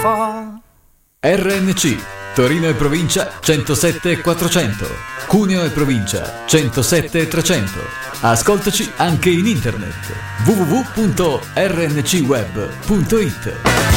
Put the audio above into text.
fa. RNC Torino e provincia 107 e 400, Cuneo e provincia 107 e 300. Ascoltaci anche in internet www.rncweb.it.